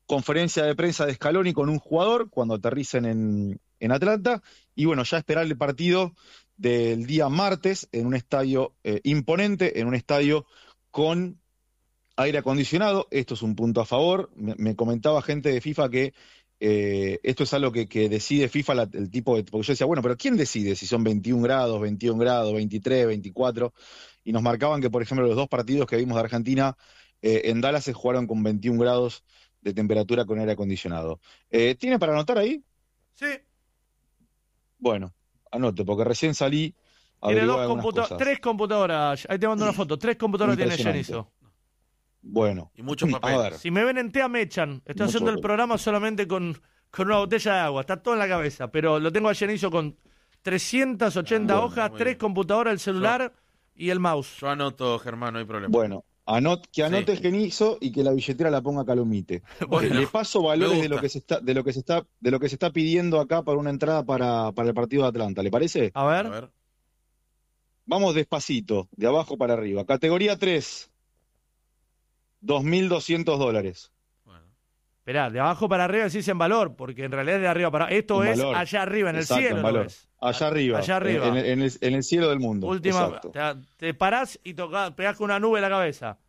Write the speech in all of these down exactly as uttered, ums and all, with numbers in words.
conferencia de prensa de Scaloni con un jugador cuando aterricen en, en Atlanta, y bueno, ya esperar el partido del día martes en un estadio eh, imponente, en un estadio con aire acondicionado. Esto es un punto a favor. Me, me comentaba gente de FIFA que eh, esto es algo que, que decide FIFA, la, el tipo de... Porque yo decía, bueno, pero ¿quién decide si son veintiún grados, veintiún grados, veintitrés, veinticuatro? Y nos marcaban que, por ejemplo, los dos partidos que vimos de Argentina eh, en Dallas se jugaron con veintiún grados de temperatura con aire acondicionado. Eh, ¿Tiene para anotar ahí? Sí. Bueno, anote, porque recién salí a Tiene averiguar dos algunas computa- cosas. tres computadoras. Ahí te mando una foto. Tres computadoras tiene Genizo. Bueno, y muchos a papeles. ver. Si me ven en TEA me echan. Estoy Mucho haciendo el papel. programa solamente con, con una botella de agua. Está todo en la cabeza. Pero lo tengo a Genizo con trescientas ochenta Ah, bueno, hojas, muy tres bien. computadoras, el celular y el mouse. Yo anoto, Germán, no hay problema. Bueno, anot, que anote Sí. Genizo y que la billetera la ponga Calomite. Bueno, Le paso valores me de lo gusta. que se está, de lo que se está, de lo que se está pidiendo acá para una entrada para, para el partido de Atlanta. ¿Le parece? A ver. A ver. Vamos despacito, de abajo para arriba. Categoría tres, dos mil doscientos dólares. Bueno. Esperá, de abajo para arriba decís en valor, porque en realidad es de arriba para... Esto En es valor. allá arriba, en el Exacto, cielo en lo valor. es. Allá arriba. Allá arriba. En, en- en el, en el cielo del mundo. Última, Exacto. te, te parás y tocás, pegás con una nube en la cabeza.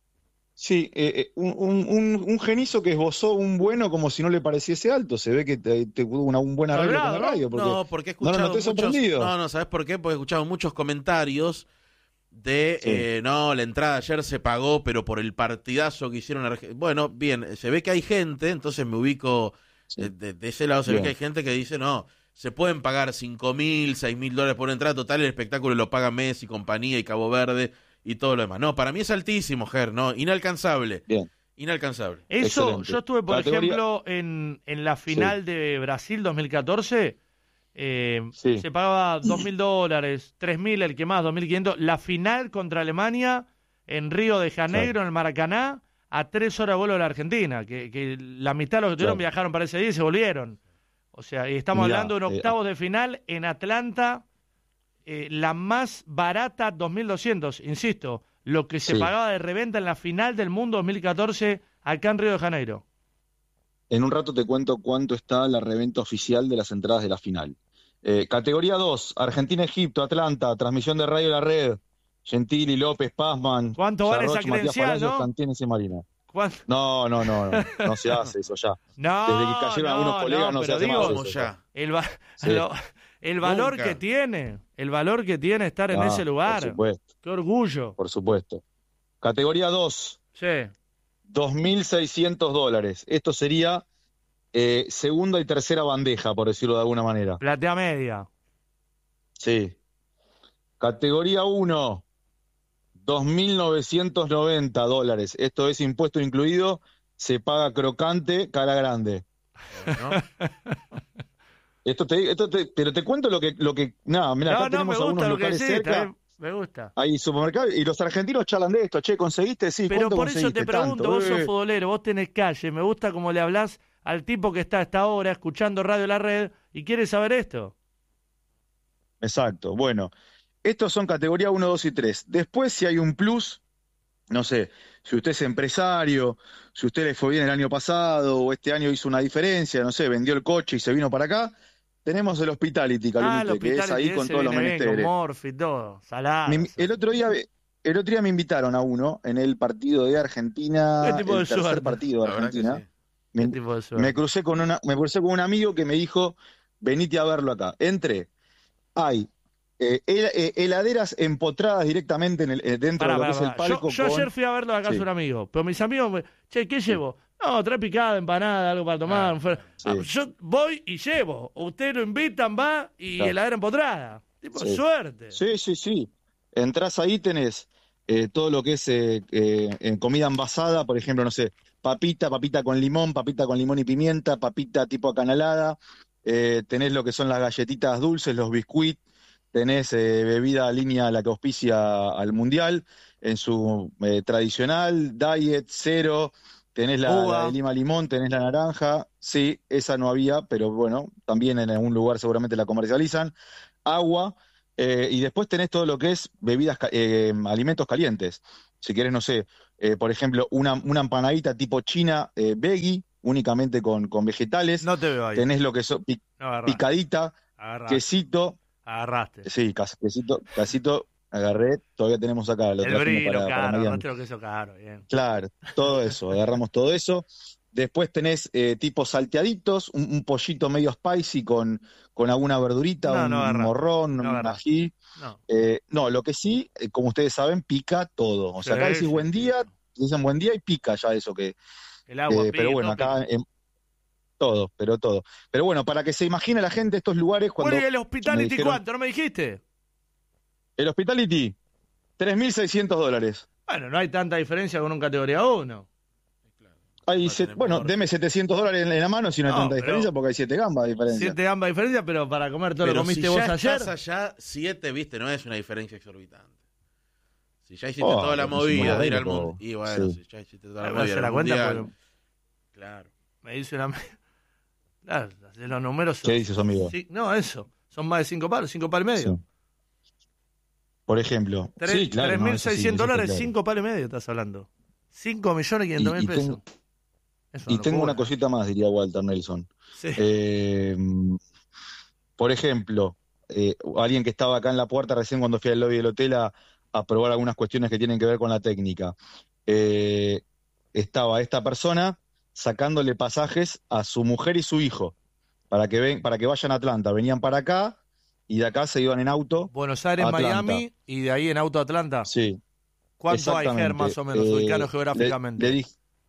Sí, eh, eh, un, un, un, un Genizo que esbozó un bueno como si no le pareciese alto. Se ve que te, te hubo una, un buen arreglo con la Logrado, ¿no? radio. Porque No, porque he no lo escuchado noté muchos... sorprendido. No, no, ¿sabes por qué? Porque he escuchado muchos comentarios de, Sí. eh, no, la entrada ayer se pagó, pero por el partidazo que hicieron... Arge- Bueno, bien, se ve que hay gente, entonces me ubico Sí. eh, de, de ese lado, se Bien. ve que hay gente que dice, no, se pueden pagar cinco mil, seis mil dólares por entrada, total el espectáculo lo paga Messi, compañía y Cabo Verde y todo lo demás. No, para mí es altísimo, Ger, no, inalcanzable. Bien. Inalcanzable. Eso, Excelente. yo estuve, por Categoría- ejemplo, en, en la final de Brasil dos mil catorce, eh, Sí. se pagaba dos mil dólares, tres mil el que más, dos mil quinientos. La final contra Alemania en Río de Janeiro, Claro. en el Maracaná, a tres horas de vuelo de la Argentina, que, que la mitad de los que tuvieron Claro. viajaron para ese día y se volvieron. O sea, y estamos Mirá, hablando de un eh, octavos de final en Atlanta, eh, la más barata, dos mil doscientos, insisto, lo que se Sí. pagaba de reventa en la final del mundo dos mil catorce acá en Río de Janeiro. En un rato te cuento cuánto está la reventa oficial de las entradas de la final. Eh, categoría dos, Argentina-Egipto, Atlanta, transmisión de Radio La Red, Gentili, López, Pazman, ¿Cuánto vale esa Sarroch, Matías credencial, Palacios, no? Cantines y Marina. ¿Cuánto? No, no, no, no, no se hace eso ya. No, Desde que cayeron no, algunos colegas no, se pero hace digo, más Como eso. ya. El, va- Sí. lo- el valor Nunca. que tiene, el valor que tiene estar en Ah, ese lugar. Por supuesto, Qué orgullo. por supuesto. Categoría dos, Sí. dos mil seiscientos dólares. Esto sería eh, segunda y tercera bandeja, por decirlo de alguna manera. Platea media. Sí. Categoría uno, dos mil novecientos noventa dólares. Esto es impuesto incluido, se paga crocante, cara grande. ¿no? Esto te, esto te- pero te cuento lo que, lo que, nada, mira, No, acá no, tenemos me gusta algunos lo que locales decís, cerca, está bien, me gusta. hay supermercados, y los argentinos charlan de esto, che, ¿conseguiste? Sí, Pero ¿cuánto por eso te conseguiste? pregunto, Tanto, vos sos eh. futbolero, vos tenés calle, me gusta como le hablás al tipo que está a esta hora escuchando Radio La Red y quiere saber esto. Exacto, bueno, estos son categoría uno, dos y tres. Después, si hay un plus, no sé, si usted es empresario, si usted le fue bien el año pasado o este año hizo una diferencia, no sé, vendió el coche y se vino para acá, tenemos el Hospitality, Ah, el Calumite, que es hospital ahí con todos los menesteres. con Morphy y todo, salado. Me- el otro día el otro día me invitaron a uno en el partido de Argentina, Qué tipo el de tercer suerte. partido de La verdad que Argentina. sí. Me, ¿Qué tipo de suerte? me crucé con una, me crucé con un amigo que me dijo, venite a verlo acá. Entré, hay eh, hel- eh, heladeras empotradas directamente en el, eh, dentro Pará, de lo pará, que es el pará. Yo, palco. yo con- ayer fui a verlo acá Sí. a un amigo, pero mis amigos me... Che, ¿qué llevo? No, trae picada, empanada, algo para tomar. Ah, un fer- sí. Ah, yo voy y llevo. Ustedes lo invitan, va, y Claro. heladera empotrada. Tipo, Sí. suerte. Sí, sí, sí. Entrás ahí, tenés eh, todo lo que es eh, eh, en comida envasada, por ejemplo, no sé, papita, papita con limón, papita con limón y pimienta, papita tipo acanalada, eh, tenés lo que son las galletitas dulces, los biscuits, tenés eh, bebida línea la que auspicia al Mundial, en su eh, tradicional, diet, cero, tenés la, Uva. la de lima limón, tenés la naranja, sí, esa no había, pero bueno, también en algún lugar seguramente la comercializan, agua, eh, y después tenés todo lo que es bebidas, ca- eh, alimentos calientes. Si querés, no sé, eh, por ejemplo, una, una empanadita tipo china, eh, veggie, únicamente con, con vegetales. No te veo ahí. Tenés lo que son pi- No, agarraste. picadita, Agarraste. quesito. Agarraste. Sí, cas- quesito, casito, agarré, todavía tenemos acá, lo El trajimos brino, para, para caro, Mariano. agarraste lo queso caro, bien. Claro, todo eso, agarramos todo eso. Después tenés eh, tipo salteaditos, un, un pollito medio spicy con, con alguna verdurita, No, un no agarraste. morrón, No un agarraste. ají. No. Eh, no, lo que sí, eh, como ustedes saben, pica todo. O sea, Sí, acá decís sí, buen día, pica. dicen buen día y pica ya eso que... El agua, eh, pero pica, bueno, todo acá pica. en- todo, pero todo. Pero bueno, para que se imagine la gente estos lugares cuando Bueno, ¿y el me hospitality dijeron, cuánto? ¿No me dijiste? el hospitality, tres mil seiscientos dólares. Bueno, no hay tanta diferencia con un categoría uno. Hay Va a se- tener bueno, mejor. deme setecientos dólares en, en la mano si no hay No, tanta pero- diferencia, porque hay siete gambas de diferencia. Siete gambas de diferencia, pero para comer todo lo Pero comiste si vos ya ayer. estás allá, siete, viste, no es una diferencia exorbitante. Si ya hiciste Oh, toda la pero si movida no, de ir al loco. mundo. Y bueno, Sí. si ya hiciste toda la Ahí movida se del la cuenta mundial. porque Claro. me dice una... Claro, hacer los números son... ¿Qué dice su amigo? Sí, no, eso. Son más de cinco palos, cinco palos y medio. Sí. Por ejemplo. Tres- sí, claro. tres no, mil eso sí, seiscientos eso está dólares, claro. cinco palos y medio estás hablando. cinco millones quinientos Y- mil y pesos. tengo- Es Y tengo una locura. cosita más, diría Walter Nelson. Sí. Eh, por ejemplo, eh, alguien que estaba acá en la puerta recién cuando fui al lobby del hotel a, a probar algunas cuestiones que tienen que ver con la técnica. Eh, estaba esta persona sacándole pasajes a su mujer y su hijo para que ven, para que vayan a Atlanta. Venían para acá y de acá se iban en auto. Buenos Aires, Atlanta. Miami y de ahí en auto a Atlanta. Sí, ¿Cuánto hay, Ger, exactamente. más o menos, Eh, ubicados le- geográficamente? le dije,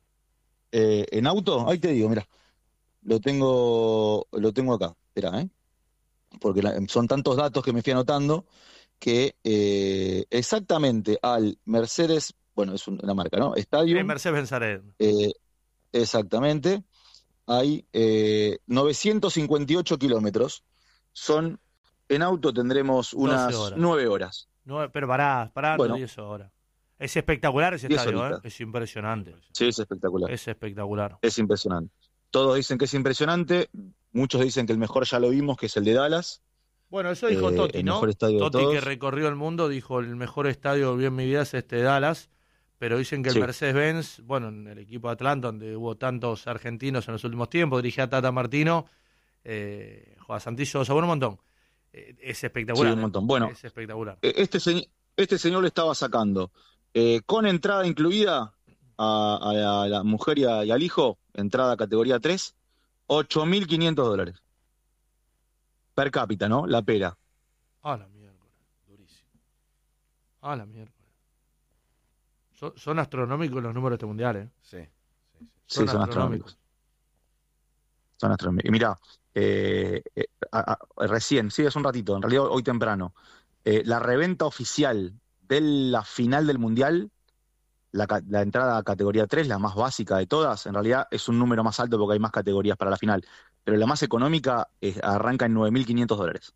eh, en auto, ahí te digo, mira, lo tengo, lo tengo acá, espera, ¿eh? Porque la- son tantos datos que me fui anotando que eh, exactamente al Mercedes, bueno, es un- una marca, ¿no? Sí, Stadium, Mercedes-Benz Arena. eh, exactamente, hay eh, novecientos cincuenta y ocho kilómetros, son, en auto tendremos unas horas. nueve horas. Nueve- pero pará, pará, Bueno. diez horas. Es espectacular ese diez estadio, ¿eh? horitas. Es impresionante. Sí, es espectacular. Es espectacular. Es impresionante. Todos dicen que es impresionante, muchos dicen que el mejor ya lo vimos, que es el de Dallas. Bueno, eso dijo Eh, Totti, el ¿no? mejor estadio de Totti, todos. que recorrió el mundo, dijo el mejor estadio que vi en mi vida es este de Dallas, pero dicen que el Sí. Mercedes-Benz, bueno, en el equipo de Atlanta, donde hubo tantos argentinos en los últimos tiempos, dirigía a Tata Martino, eh, Juan Santillo, o sea, bueno, un montón. Eh, es espectacular. Sí, un montón. Bueno. Es espectacular. Eh, Este, se- este señor le estaba sacando, eh, con entrada incluida a, a la, a la mujer y, a- y al hijo, entrada categoría tres, ocho mil quinientos dólares. Per cápita, ¿no? La pera. Ah, la miércoles. Durísimo. Ah, la miércoles. Son, son astronómicos los números de este mundial, ¿eh? Sí. sí, sí. Sí, son astronómicos. Son astronómicos. Y mirá, eh, eh, a- a- recién, sí, es un ratito, en realidad hoy temprano, eh, la reventa oficial de la final del Mundial, la, ca- la entrada a categoría tres, la más básica de todas, en realidad es un número más alto porque hay más categorías para la final, pero la más económica eh, arranca en nueve mil quinientos dólares.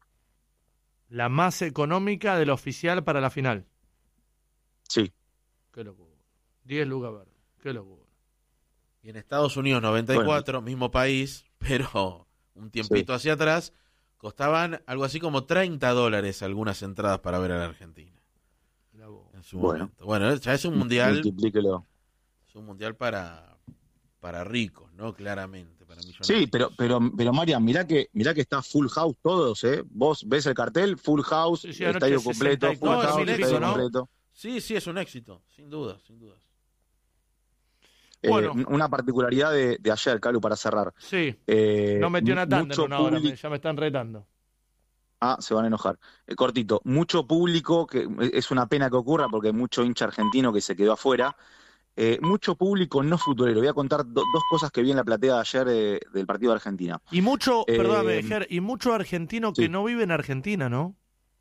La más económica del oficial para la final. Sí, Qué locura. diez lucas verdes. Qué locura. Y en Estados Unidos noventa y cuatro, mismo país, pero un tiempito hacia atrás, costaban algo así como treinta dólares algunas entradas para ver a la Argentina. Mirá vos. En su Bueno. momento. Bueno, ya es un mundial, multiplíquelo. es un mundial para, para ricos, ¿no? Claramente, para millonarios. Sí, pero, pero, pero Marian, mirá que, mirá que está full house todos, ¿eh? Vos ves el cartel, full house, Sí, sí, anoche estadio completo, sesenta y full cuatro, house, mil y estadio pico, ¿no? completo. Sí, sí, es un éxito, sin duda, sin dudas. Eh, Bueno. una particularidad de, de ayer, Calu, para cerrar. Sí, Eh, no metió una tanda en mucho una hora, publi- me- ya me están retando. Ah, se van a enojar. Eh, cortito, mucho público, que es una pena que ocurra porque hay mucho hincha argentino que se quedó afuera. Eh, mucho público no futbolero. Voy a contar do- dos cosas que vi en la platea de ayer eh, del partido de Argentina. Y mucho, Eh, perdóname, Ger, y mucho argentino que sí. no vive en Argentina, ¿no?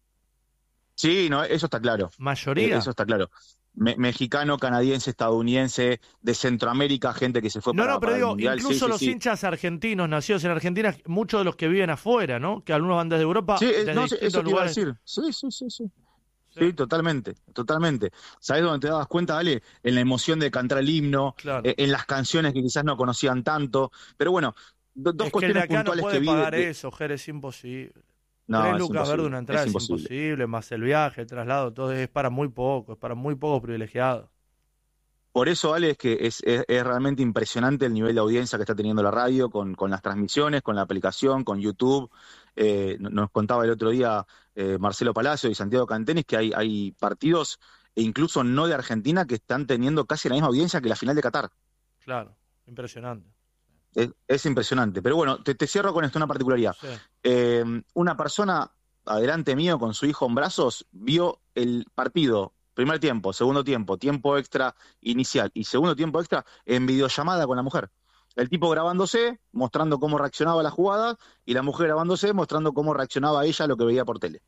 Sí, no, eso está claro. Mayoría. Eh, eso está claro. Me- mexicano, canadiense, estadounidense, de Centroamérica, gente que se fue No, para, no, pero para el digo, Mundial. incluso Sí, sí, los sí. hinchas argentinos nacidos en Argentina, muchos de los que viven afuera, ¿no? Que algunos van desde Europa, Sí, eh, desde no, sí, distintos eso te iba a lugares. decir. Sí, sí, sí, sí. Sí. Sí, totalmente, totalmente. ¿Sabes dónde te dabas cuenta, Ale? En la emoción de cantar el himno, Claro. eh, en las canciones que quizás no conocían tanto. Pero bueno, do- dos Es que el de cuestiones acá no puntuales puede que vi. de- pagar de- eso, Ger, es imposible. No, Tres es lucas imposible, verde una entrada es es imposible. imposible, más el viaje, el traslado, todo es para muy poco, es para muy pocos privilegiados. Por eso, Ale, es que es, es, es realmente impresionante el nivel de audiencia que está teniendo la radio con, con las transmisiones, con la aplicación, con YouTube. Eh, nos contaba el otro día eh, Marcelo Palacio y Santiago Cantenis que hay, hay partidos, e incluso no de Argentina, que están teniendo casi la misma audiencia que la final de Qatar. Claro, impresionante. Es, es impresionante. Pero bueno, te, te cierro con esto, una particularidad. Sí. Eh, una persona adelante mío con su hijo en brazos vio el partido, primer tiempo, segundo tiempo, tiempo extra inicial y segundo tiempo extra en videollamada con la mujer. El tipo grabándose, mostrando cómo reaccionaba a la jugada, y la mujer grabándose, mostrando cómo reaccionaba ella a lo que veía por tele.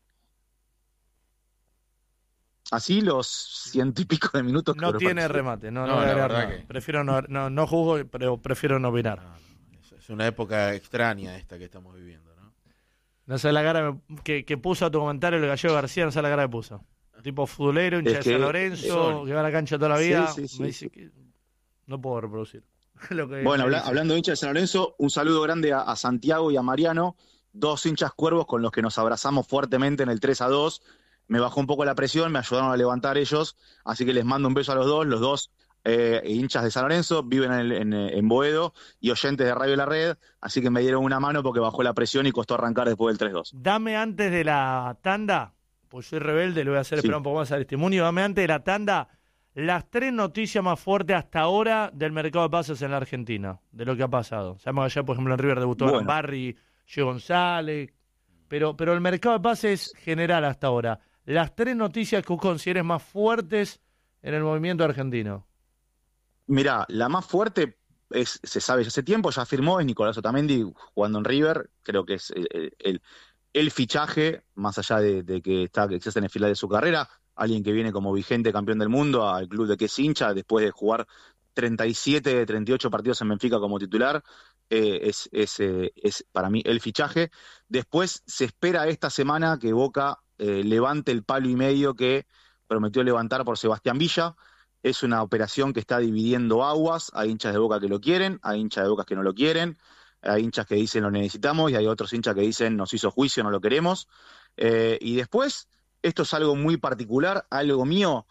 Así los ciento y pico de minutos. No tiene remate, no, no, no, la verdad que... Prefiero no, no, no juzgo, pero prefiero no opinar. No, no, es una época extraña esta que estamos viviendo, ¿no? No sé la cara que, que puso a tu comentario el Gallego García, no sé la cara que puso. Tipo futbolero, hincha de San Lorenzo, que va a la cancha toda la vida. Sí, sí, sí, me dice sí. que no puedo reproducir. Lo que bueno, habla, hablando de hinchas de San Lorenzo, un saludo grande a, a Santiago y a Mariano, dos hinchas cuervos con los que nos abrazamos fuertemente en el tres a dos. Me bajó un poco la presión, me ayudaron a levantar ellos, así que les mando un beso a los dos, los dos eh, hinchas de San Lorenzo, viven en, el, en, en Boedo y oyentes de Radio La Red, así que me dieron una mano porque bajó la presión y costó arrancar después del tres dos. Dame antes de la tanda, pues soy rebelde, le voy a hacer sí. esperar un poco más al testimonio, dame antes de la tanda las tres noticias más fuertes hasta ahora del mercado de pases en la Argentina, de lo que ha pasado. Sabemos que ayer, por ejemplo, en River debutó bueno. Barry, Gio González, pero, pero el mercado de pases general hasta ahora. Las tres noticias que vos consideres más fuertes en el movimiento argentino. Mirá, la más fuerte es, se sabe ya hace tiempo, ya firmó, es Nicolás Otamendi jugando en River. Creo que es el, el, el fichaje, más allá de, de que está que existe en el final de su carrera, alguien que viene como vigente campeón del mundo al club de que es hincha, después de jugar treinta y siete, treinta y ocho partidos en Benfica como titular. Eh, es, es, eh, es para mí el fichaje. Después se espera esta semana que Boca eh, levante el palo y medio que prometió levantar por Sebastián Villa. Es una operación que está dividiendo aguas, hay hinchas de Boca que lo quieren, hay hinchas de Boca que no lo quieren, hay hinchas que dicen lo necesitamos y hay otros hinchas que dicen nos hizo juicio, no lo queremos. Eh, y después, esto es algo muy particular, algo mío.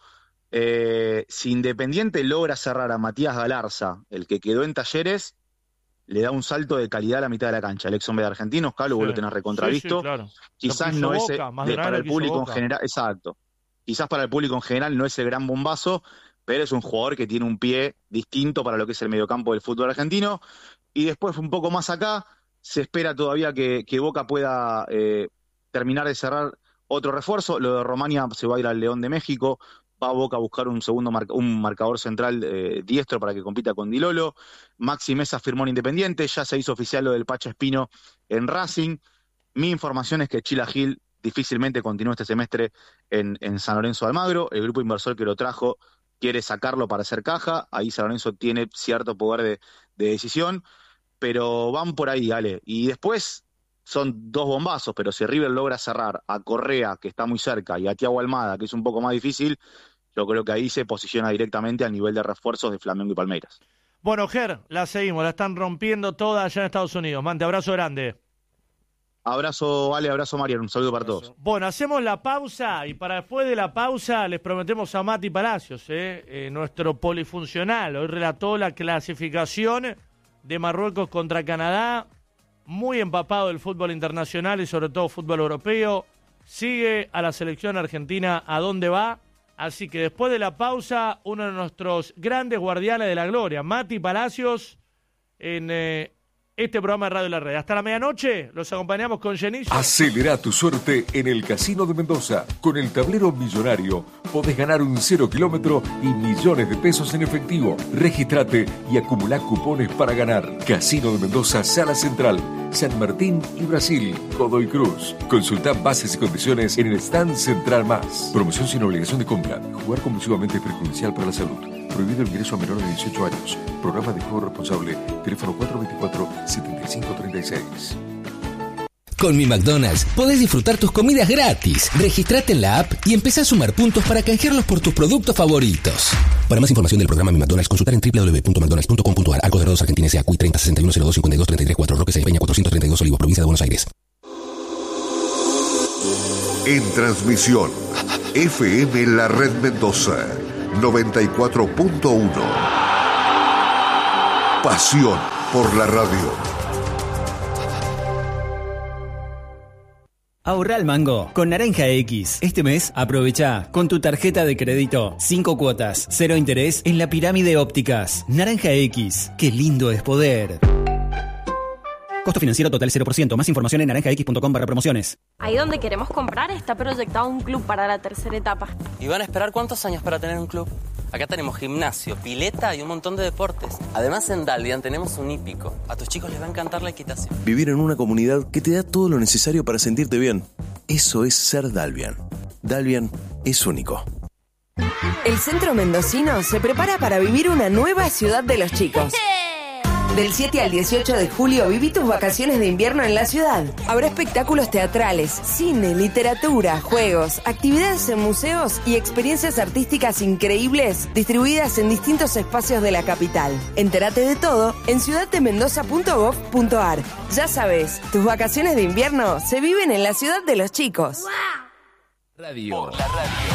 Eh, si Independiente logra cerrar a Matías Galarza, el que quedó en Talleres, le da un salto de calidad a la mitad de la cancha. El ex hombre de Argentinos, Carlos, sí, vos lo tenés recontravisto. Sí, sí, claro. Quizás no es Boca, de, para el público Boca. En general, exacto. Quizás para el público en general no es el gran bombazo, pero es un jugador que tiene un pie distinto para lo que es el mediocampo del fútbol argentino. Y después, un poco más acá, se espera todavía que, que Boca pueda eh, terminar de cerrar otro refuerzo. Lo de Romania se va a ir al León de México. Va a Boca a buscar un segundo marca, un marcador central eh, diestro para que compita con Di Lolo. Maxi Mesa firmó en Independiente, ya se hizo oficial lo del Pacha Espino en Racing. Mi información es que Chila Gil difícilmente continúa este semestre en, en San Lorenzo de Almagro. El grupo inversor que lo trajo quiere sacarlo para hacer caja. Ahí San Lorenzo tiene cierto poder de, de decisión, pero van por ahí, Ale. Y después son dos bombazos, pero si River logra cerrar a Correa, que está muy cerca, y a Thiago Almada, que es un poco más difícil, yo creo que ahí se posiciona directamente al nivel de refuerzos de Flamengo y Palmeiras. Bueno, Ger, la seguimos, la están rompiendo toda allá en Estados Unidos. Mante, abrazo grande. Abrazo, Ale, abrazo, Mariano, un saludo para todos. Bueno, hacemos la pausa y para después de la pausa les prometemos a Mati Palacios, eh, eh, nuestro polifuncional. Hoy relató la clasificación de Marruecos contra Canadá, muy empapado del fútbol internacional y sobre todo fútbol europeo. Sigue a la selección argentina a dónde va. Así que después de la pausa, uno de nuestros grandes guardianes de la gloria, Mati Palacios, en eh, este programa de Radio La Red. Hasta la medianoche, los acompañamos con Genicio. Acelera tu suerte en el Casino de Mendoza. Con el tablero millonario podés ganar un cero kilómetro y millones de pesos en efectivo. Regístrate y acumulá cupones para ganar. Casino de Mendoza, Sala Central, San Martín y Brasil, Godoy Cruz. Consulta bases y condiciones en el stand Central Más. Promoción sin obligación de compra. Jugar compulsivamente es perjudicial para la salud. Prohibido el ingreso a menores de dieciocho años. Programa de juego responsable. Teléfono cuatro dos cuatro, siete cinco tres seis. Con Mi McDonald's podés disfrutar tus comidas gratis. Registrate en la app y empezá a sumar puntos para canjearlos por tus productos favoritos. Para más información del programa Mi McDonald's, consultar en doble u doble u doble u punto mcdonalds punto com punto a r. Arcos Dorados Argentina S A Q I treinta sesenta y uno cero dos cincuenta y dos treinta y tres cuatro. Roque Peña cuatrocientos treinta y dos Olivos, provincia de Buenos Aires. En transmisión, F M La Red Mendoza, noventa y cuatro punto uno. Pasión por la radio. Ahorra al mango con Naranja X. Este mes aprovecha con tu tarjeta de crédito cinco cuotas, cero interés en la pirámide ópticas. Naranja X, qué lindo es poder. Costo financiero total cero por ciento. Más información en naranjax.com barra promociones. Ahí donde queremos comprar está proyectado un club para la tercera etapa. ¿Y van a esperar cuántos años para tener un club? Acá tenemos gimnasio, pileta y un montón de deportes. Además en Dalvian tenemos un hípico. A tus chicos les va a encantar la equitación. Vivir en una comunidad que te da todo lo necesario para sentirte bien. Eso es ser Dalvian. Dalvian es único. El Centro Mendocino se prepara para vivir una nueva ciudad de los chicos. Del siete al dieciocho de julio viví tus vacaciones de invierno en la ciudad. Habrá espectáculos teatrales, cine, literatura, juegos, actividades en museos y experiencias artísticas increíbles distribuidas en distintos espacios de la capital. Entérate de todo en ciudad de mendoza punto gov punto ar. Ya sabes, tus vacaciones de invierno se viven en la ciudad de los chicos. Radio. La radio.